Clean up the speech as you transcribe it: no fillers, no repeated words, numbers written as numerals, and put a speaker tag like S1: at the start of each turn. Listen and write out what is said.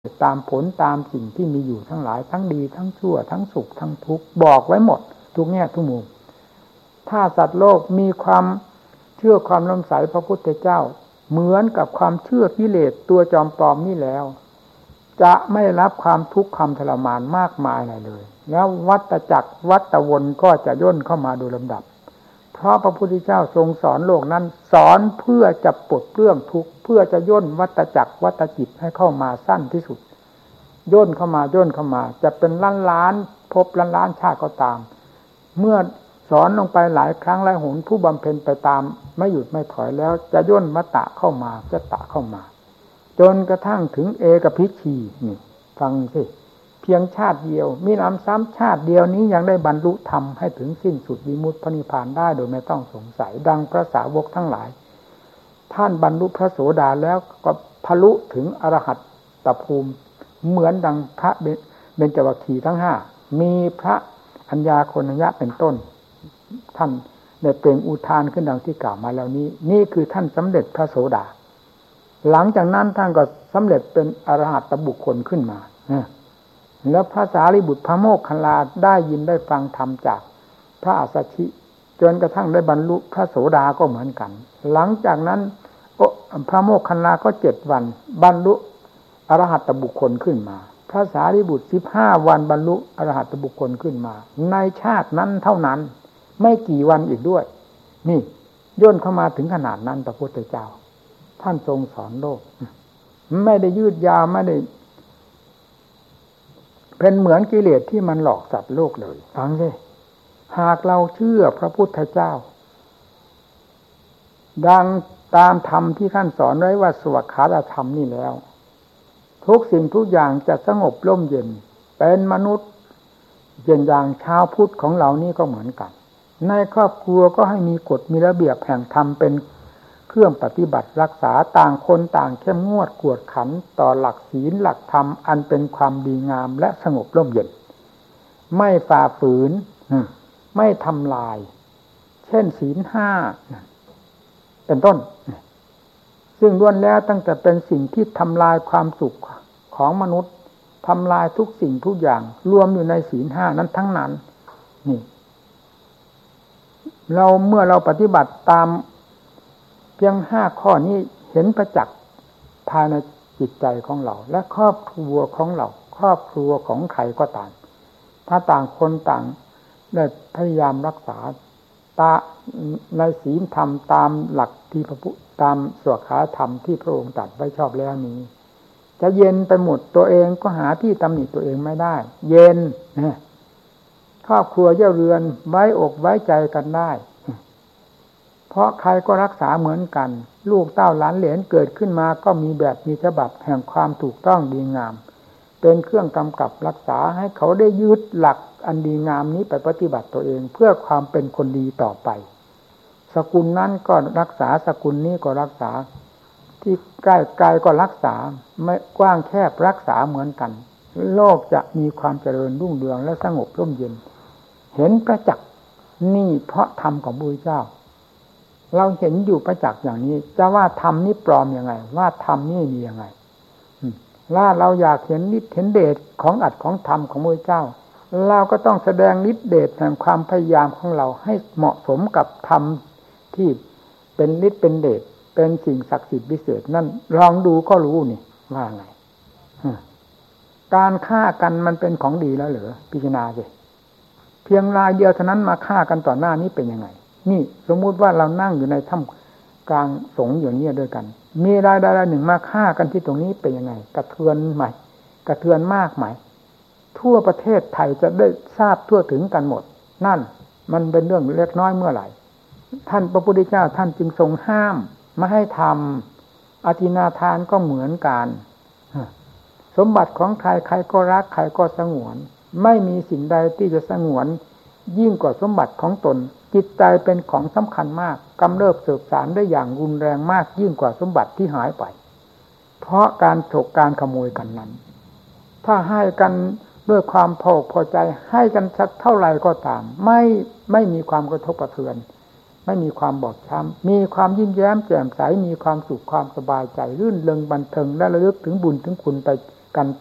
S1: ตามผลตามสิ่งที่มีอยู่ทั้งหลายทั้งดีทั้งชั่วทั้งสุขทั้งทุกข์บอกไว้หมดทุกแง่ทุกมุมถ้าสัตว์โลกมีความเชื่อความล้มใสพระพุทธเจ้าเหมือนกับความเชื่อกิเลสตัวจอมปลอมนี่แล้วจะไม่รับความทุกข์ความทรมานมากมายอะไรเลยแล้ววัฏจักรวัฏวนก็จะย่นเข้ามาโดยลำดับเพราะพระพุทธเจ้าทรงสอนโลกนั้นสอนเพื่อจะปลดเปลื้องทุกข์เพื่อจะย่นวัฏจักรวัฏจิตให้เข้ามาสั้นที่สุดย่นเข้ามาจะเป็นล้านภพล้านชาติก็ตามเมื่อสอนลงไปหลายครั้งหลายหนผู้บำเพ็ญไปตามไม่หยุดไม่ถอยแล้วจะย่นวัฏฏะเข้ามาจะตะเข้ามาจนกระทั่งถึงเอกพิชีนี่ฟังสิเพียงชาติเดียวมีน้ำซ้ำชาติเดียวนี้ยังได้บรรลุธรรมให้ถึงสิ้นสุดวิมุตติพระนิพพานได้โดยไม่ต้องสงสัยดังพระสาวกทั้งหลายท่านบรรลุพระโสดาแล้วก็ทะลุถึงอรหัตตภูมิเหมือนดังพระเบญจวัคคีย์ทั้งห้ามีพระอัญญาโคณยะเป็นต้นท่านได้เปล่งอุทานขึ้นดังที่กล่าวมาแล้วนี้นี่คือท่านสำเร็จพระโสดาหลังจากนั้นท่านก็สำเร็จเป็นอรหัตตบุคคลขึ้นมาแล้วพระสารีบุตรพระโมคคัลลาได้ยินได้ฟังธรรมจากพระอัสสชิจนกระทั่งได้บรรลุพระโสดาก็เหมือนกันหลังจากนั้นพระโมคคัลลาก็7 วันบรรลุอรหัตตบุคคลขึ้นมาพระสารีบุตร15 วันบรรลุอรหัตตบุคคลขึ้นมาในชาตินั้นเท่านั้นไม่กี่วันอีกด้วยนี่ย่นเข้ามาถึงขนาดนั้นพระพุทธเจ้าท่านทรงสอนโลกไม่ได้ยืดยาวไม่ได้เป็นเหมือนกิเลสที่มันหลอกสัตว์โลกเลยฟังสิหากเราเชื่อพระพุทธเจ้าดังตามธรรมที่ท่านสอนไว้ว่าสวากขาตธรรมนี่แล้วทุกสิ่งทุกอย่างจะสงบร่มเย็นเป็นมนุษย์อย่างชาวพุทธของเรานี่ก็เหมือนกันในครอบครัวก็ให้มีกฎมีระเบียบแห่งธรรมเป็นเครื่องปฏิบัติรักษาต่างคนต่างเข้มงวดกวดขันต่อหลักศีลหลักธรรมอันเป็นความดีงามและสงบร่มเย็นไม่ฝ่าฝืนไม่ทำลายเช่นศีล 5เป็นต้นซึ่งล้วนแล้วตั้งแต่เป็นสิ่งที่ทำลายความสุขของมนุษย์ทำลายทุกสิ่งทุกอย่างรวมอยู่ในศีล 5นั้นทั้งนั้นนี่เมื่อเราปฏิบัติตามเพียง5 ข้อนี้เห็นประจักษ์ภายในจิตใจของเราและครอบครัวของเราครอบครัวของใครก็ตามถ้าต่างคนต่างได้พยายามรักษาในศีลธรรมตามหลักที่ตามสวากขาธรรมที่พระองค์ตรัสไว้ชอบแล้วนี้จะเย็นไปหมดตัวเองก็หาที่ตำหนิตัวเองไม่ได้เย็นครอบครัวเย่าเรือนไว้อกไว้ใจกันได้เพราะใครก็รักษาเหมือนกันลูกเต้าหลานเหลนเกิดขึ้นมาก็มีแบบมีฉบับแห่งความถูกต้องดีงามเป็นเครื่องกำกับรักษาให้เขาได้ยึดหลักอันดีงามนี้ไปปฏิบัติตัวเองเพื่อความเป็นคนดีต่อไปสกุลนั้นก็รักษาสกุลนี้ก็รักษาที่ใกล้ไกลก็รักษาไม่กว้างแคบรักษาเหมือนกันโลกจะมีความเจริญรุ่งเรืองและสงบร่มเย็นเห็นประจักษ์นี่เพราะธรรมของพระพุทธเจ้าเราเห็นอยู่ประจักษ์อย่างนี้จะว่าธรรมนี้ปลอมยังไงว่าธรรมนี่มียังไงว่าเราอยากเห็นฤทธิ์เห็นเดชของอัตของธรรมของพระพุทธเจ้าเราก็ต้องแสดงฤทธิ์เดชแห่งความพยายามของเราให้เหมาะสมกับธรรมที่เป็นฤทธิ์เป็นเดชเป็นสิ่งศักดิ์สิทธิ์วิเศษนั่นลองดูก็รู้นี่ว่าไงการฆ่ากันมันเป็นของดีแล้วเหรอพิจารณาสิเพียงรายเดียวเท่านั้นมาฆ่ากันต่อหน้านี้เป็นยังไงนี่สมมุติว่าเรานั่งอยู่ในถ้ำกลางสงฆ์อย่างนี้ด้วยกันมีรายใดรายหนึ่งมาฆ่ากันที่ตรงนี้เป็นยังไงกระเทือนไหมกระเทือนมากไหมทั่วประเทศไทยจะได้ทราบทั่วถึงกันหมดนั่นมันเป็นเรื่องเล็กน้อยเมื่อไหร่ท่านพระพุทธเจ้าท่านจึงทรงห้ามไม่ให้ทำอธินาทานก็เหมือนกันสมบัติของใครใครก็รักใครก็สงวนไม่มีสิ่งใดที่จะสงวนยิ่งกว่าสมบัติของตนจิตใจเป็นของสำคัญมากกำเริบเสบสารได้อย่างรุนแรงมากยิ่งกว่าสมบัติที่หายไปเพราะการฉกการขโมยกันนั้นถ้าให้กันด้วยความพอใจให้กันสักเท่าไหร่ก็ตามไม่มีความกระทบกระเทือนไม่มีความบอบช้ำมีความยิ้มแย้มแจ่มใสมีความสุขความสบายใจรื่นเริงบันเทิงและระลึกถึงบุญถึงคุณไปกัน